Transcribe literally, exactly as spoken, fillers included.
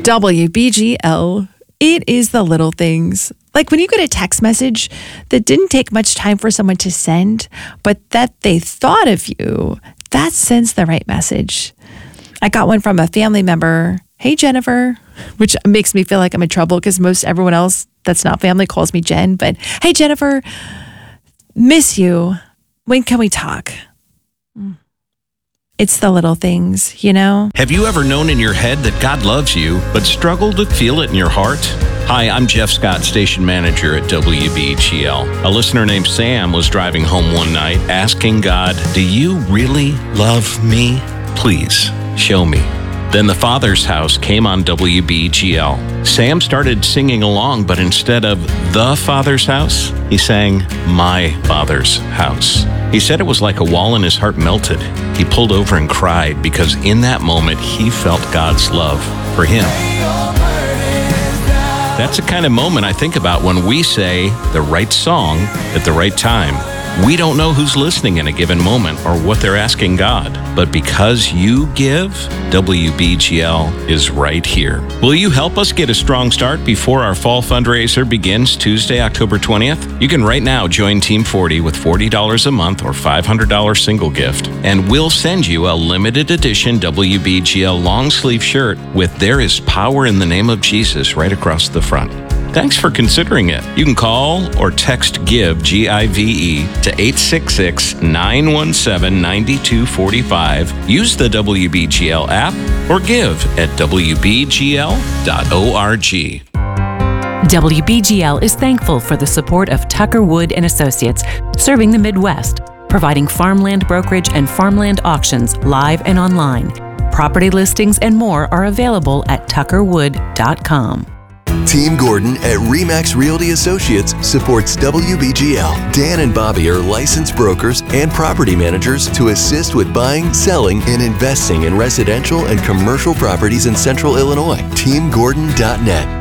W B G L. It is the little things. Like when you get a text message that didn't take much time for someone to send, but that they thought of you, that sends the right message. I got one from a family member. Hey, Jennifer, which makes me feel like I'm in trouble because most everyone else that's not family calls me Jen. But hey, Jennifer, miss you. When can we talk? It's the little things, you know? Have you ever known in your head that God loves you, but struggled to feel it in your heart? Hi, I'm Jeff Scott, station manager at W B G L. A listener named Sam was driving home one night asking God, do you really love me? Please, show me. Then The Father's House came on W B G L. Sam started singing along, but instead of The Father's House, he sang My Father's House. He said it was like a wall in his heart melted. He pulled over and cried because in that moment, he felt God's love for him. That's the kind of moment I think about when we say the right song at the right time. We don't know who's listening in a given moment or what they're asking God, but because you give, W B G L is right here. Will you help us get a strong start before our fall fundraiser begins Tuesday, October twentieth? You can right now join Team forty with forty dollars a month or five hundred dollars single gift, and we'll send you a limited edition W B G L long sleeve shirt with There is Power in the Name of Jesus right across the front. Thanks for considering it. You can call or text GIVE, G I V E, to eight six six, nine one seven, nine two four five. Use the W B G L app or give at W B G L dot org. W B G L is thankful for the support of Tucker Wood and Associates, serving the Midwest, providing farmland brokerage and farmland auctions live and online. Property listings and more are available at tucker wood dot com. Team Gordon at RE/MAX Realty Associates supports W B G L. Dan and Bobby are licensed brokers and property managers to assist with buying, selling, and investing in residential and commercial properties in Central Illinois. team gordon dot net.